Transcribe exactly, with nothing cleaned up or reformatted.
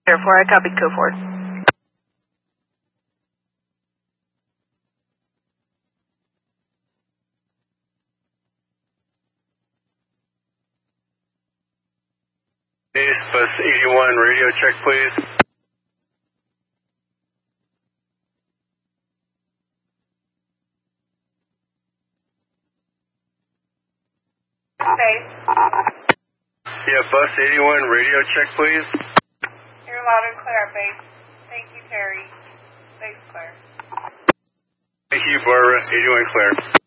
Therefore, I copied code four. Bus eighty-one, radio check, please. Base. Yeah, bus eighty-one, radio check, please. You're loud and clear, base. Thank you, Terry. Base clear. Thank you, Barbara. eighty-one, clear.